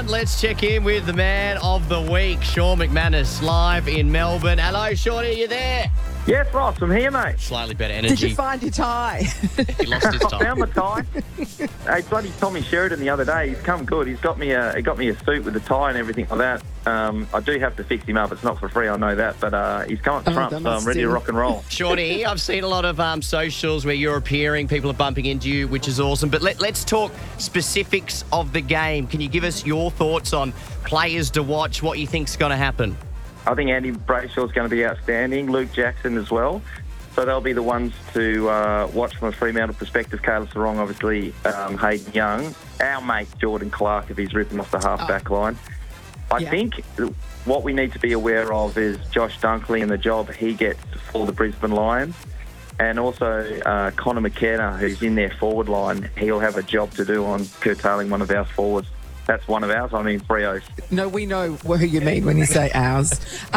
Let's check in with the man of the week, Sean McManus, live in Melbourne. Hello, Sean, are you there? Yes, Ross, I'm here, mate. Slightly better energy. Did you find your tie? He lost his I time. found my tie. Hey, bloody Tommy Sheridan the other day, he's come good. He got me a suit with a tie and everything like that. I do have to fix him up. It's not for free, I know that. But he's come up front, so I'm ready to rock and roll. Shawnee, I've seen a lot of socials where you're appearing, people are bumping into you, which is awesome. But let's talk specifics of the game. Can you give us your thoughts on players to watch, what you think's going to happen? I think Andy Brayshaw's going to be outstanding. Luke Jackson as well. So they'll be the ones to watch from a Fremantle perspective. Kayla Sarong, obviously, Hayden Young. Our mate Jordan Clark, if he's ripping off the half-back line. I think what we need to be aware of is Josh Dunkley and the job he gets for the Brisbane Lions. And also Connor McKenna, who's in their forward line. He'll have a job to do on curtailing one of our forwards. That's one of ours. I mean, Freo's. No, we know who you mean when you say ours.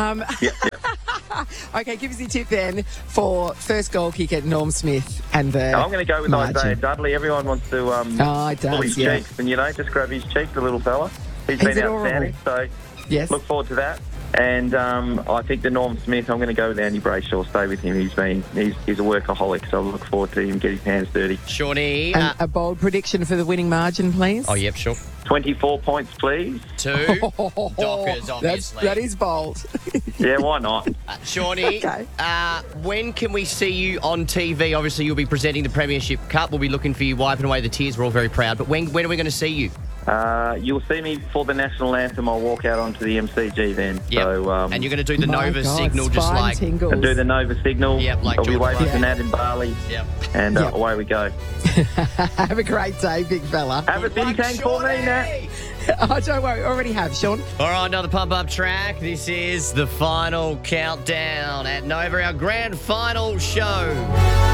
Okay, give us your tip then for first goal kick at Norm Smith and the I'm going to go with Isaiah Dudley. Everyone wants to pull his cheeks and, just grab his cheeks, the little fella. He's been outstanding. So look forward to that. And I think the Norm Smith, I'm going to go with Andy Brayshaw. Stay with him. He's a workaholic, so I look forward to him getting his hands dirty. Shawnee. And a bold prediction for the winning margin, please. Oh, yep, sure. 24 points, please. 2 Dockers, obviously. That is bold. Yeah, why not? Shawnee, when can we see you on TV? Obviously, you'll be presenting the Premiership Cup. We'll be looking for you wiping away the tears. We're all very proud. But when are we going to see you? You'll see me for the national anthem. I'll walk out onto the MCG then. Yep. So, and you're going to do the Nova signal, just like... Tingles. And do the Nova signal. Yep, like I'll be George waving to Nat in Bali. Yep. And away we go. Have a great day, big fella. Have a think tank for me, Nat. Oh, don't worry. Already have, Sean. All right, another pump-up track. This is the final countdown at Nova, our grand final show.